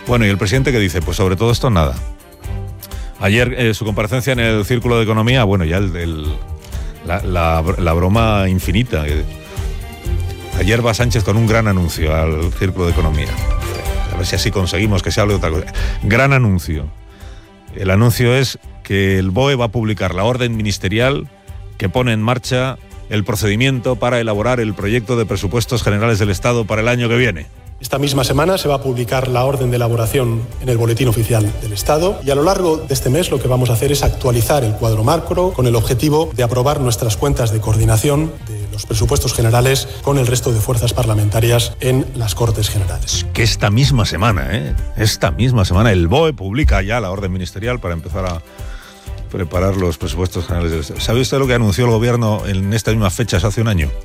Bueno, ¿y el presidente qué dice? Pues sobre todo esto nada. Ayer su comparecencia en el Círculo de Economía, bueno, ya la broma infinita. Ayer va Sánchez con un gran anuncio al Círculo de Economía. A ver si así conseguimos que se hable de otra cosa. Gran anuncio. El anuncio es que el BOE va a publicar la orden ministerial que pone en marcha el procedimiento para elaborar el proyecto de presupuestos generales del Estado para el año que viene. Esta misma semana se va a publicar la orden de elaboración en el Boletín Oficial del Estado y a lo largo de este mes lo que vamos a hacer es actualizar el cuadro macro con el objetivo de aprobar nuestras cuentas de coordinación de los presupuestos generales con el resto de fuerzas parlamentarias en las Cortes Generales. Que esta misma semana el BOE publica ya la orden ministerial para empezar a preparar los presupuestos generales del Estado. ¿Sabe usted lo que anunció el gobierno en estas mismas fechas hace un año?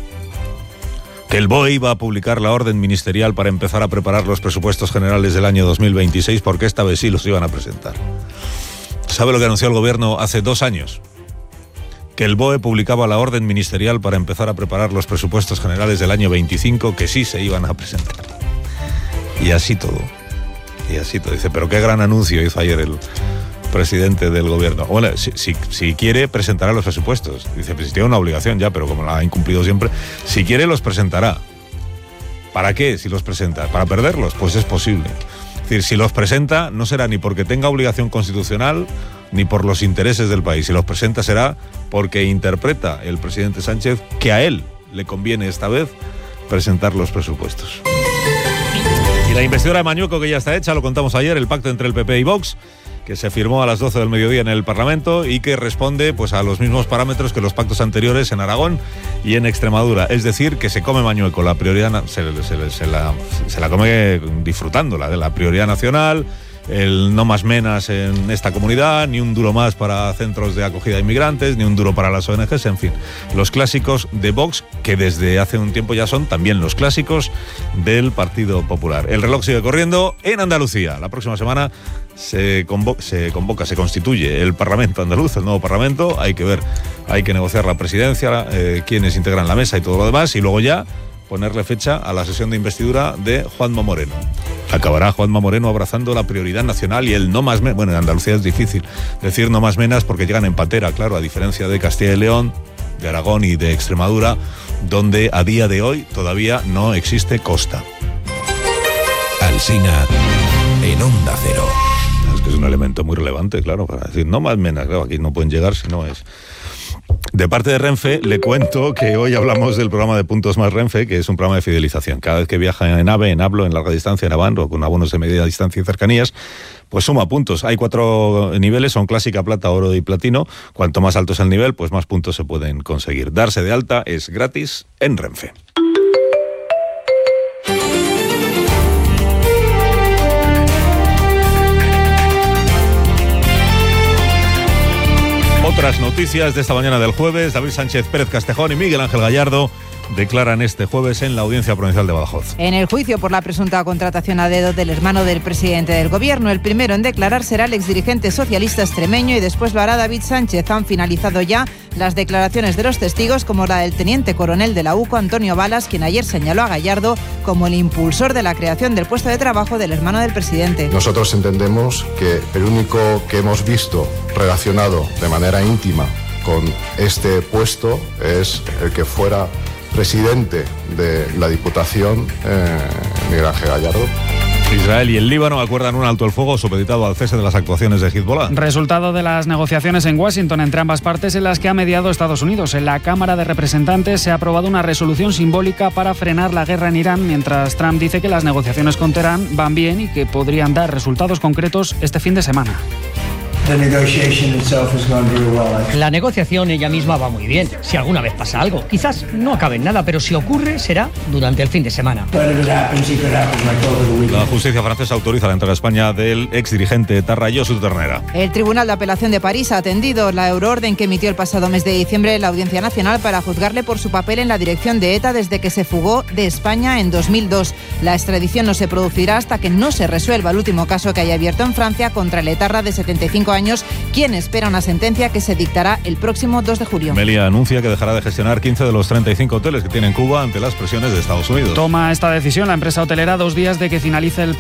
Que el BOE iba a publicar la orden ministerial para empezar a preparar los presupuestos generales del año 2026, porque esta vez sí los iban a presentar. ¿Sabe lo que anunció el gobierno hace 2 años? Que el BOE publicaba la orden ministerial para empezar a preparar los presupuestos generales del año 25, que sí se iban a presentar. Y así todo. Dice, pero qué gran anuncio hizo ayer el presidente del gobierno. Bueno, si quiere, presentará los presupuestos. Dice, pues tiene una obligación ya, pero como la ha incumplido siempre, si quiere los presentará. ¿Para qué si los presenta? ¿Para perderlos? Pues es posible. Es decir, si los presenta, no será ni porque tenga obligación constitucional, ni por los intereses del país. Si los presenta será porque interpreta el presidente Sánchez que a él le conviene esta vez presentar los presupuestos. Y la investidura de Mañueco, que ya está hecha, lo contamos ayer, el pacto entre el PP y Vox, que se firmó a las 12 del mediodía en el Parlamento y que responde pues a los mismos parámetros que los pactos anteriores en Aragón y en Extremadura. Es decir, que se come Mañueco, la prioridad se la come disfrutándola de la prioridad nacional, el no más menas en esta comunidad, ni un duro más para centros de acogida de inmigrantes, ni un duro para las ONGs, en fin, los clásicos de Vox, que desde hace un tiempo ya son también los clásicos del Partido Popular. El reloj sigue corriendo en Andalucía. La próxima semana se constituye el Parlamento andaluz, el nuevo Parlamento. Hay que ver, hay que negociar la presidencia, quienes integran la mesa y todo lo demás, y luego ya ponerle fecha a la sesión de investidura de Juanma Moreno. Acabará Juanma Moreno abrazando la prioridad nacional y el no más menas. Bueno, en Andalucía es difícil decir no más menas porque llegan en patera, claro, a diferencia de Castilla y León, de Aragón y de Extremadura, donde a día de hoy todavía no existe costa. Alsina en Onda Cero. Es que es un elemento muy relevante, claro, para decir no más menas. Claro, aquí no pueden llegar si no es. De parte de Renfe, le cuento que hoy hablamos del programa de Puntos Más Renfe, que es un programa de fidelización. Cada vez que viaja en AVE, en Hablo, en larga distancia, en Avan, o con abonos de media distancia y cercanías, pues suma puntos. Hay 4 niveles, son clásica, plata, oro y platino. Cuanto más alto es el nivel, pues más puntos se pueden conseguir. Darse de alta es gratis en Renfe. Otras noticias de esta mañana del jueves. David Sánchez Pérez Castejón y Miguel Ángel Gallardo declaran este jueves en la Audiencia Provincial de Badajoz. En el juicio por la presunta contratación a dedo del hermano del presidente del gobierno, el primero en declarar será el exdirigente socialista extremeño y después lo hará David Sánchez. Han finalizado ya las declaraciones de los testigos, como la del teniente coronel de la UCO, Antonio Balas, quien ayer señaló a Gallardo como el impulsor de la creación del puesto de trabajo del hermano del presidente. Nosotros entendemos que el único que hemos visto relacionado de manera íntima con este puesto es el que fuera presidente de la Diputación, Miguel Ángel Gallardo. Israel y el Líbano acuerdan un alto el fuego supeditado al cese de las actuaciones de Hezbollah. Resultado de las negociaciones en Washington entre ambas partes, en las que ha mediado Estados Unidos. En la Cámara de Representantes se ha aprobado una resolución simbólica para frenar la guerra en Irán, mientras Trump dice que las negociaciones con Teherán van bien y que podrían dar resultados concretos este fin de semana. La negociación ella misma va muy bien. Si alguna vez pasa algo, quizás no acabe en nada, pero si ocurre, será durante el fin de semana. La justicia francesa autoriza la entrega a España del exdirigente etarra Josu Ternera. El Tribunal de Apelación de París ha atendido la euroorden que emitió el pasado mes de diciembre la Audiencia Nacional para juzgarle por su papel en la dirección de ETA desde que se fugó de España en 2002. La extradición no se producirá hasta que no se resuelva el último caso que haya abierto en Francia contra el etarra de 75 años, quien espera una sentencia que se dictará el próximo 2 de julio. Meliá anuncia que dejará de gestionar 15 de los 35 hoteles que tiene en Cuba ante las presiones de Estados Unidos. Toma esta decisión la empresa hotelera 2 días de que finalice el